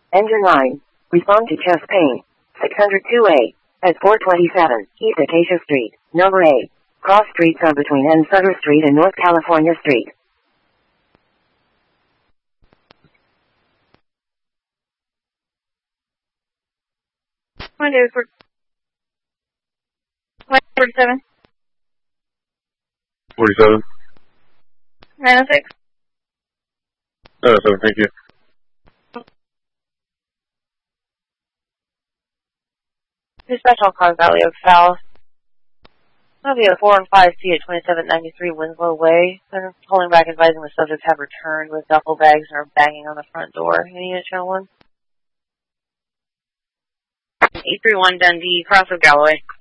Engine 9. Respond to chest pain. 602A. At 427 East Acacia Street, number 8. Cross streets are between N. Sutter Street and North California Street. My name is 47. 47. 906. 907, thank you. Dispatch all cars Valley Oak South. That'll be a 4 and 5C at 2793 Winslow Way. They're pulling back advising the subjects have returned with duffel bags and are banging on the front door. Any unit channel 1? 831 Dundee, cross of Galloway.